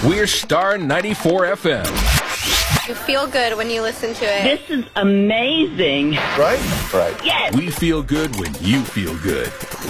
We're Star 94 FM. You feel good when you listen to it. This is amazing. Right? Right. Yes. We feel good when you feel good.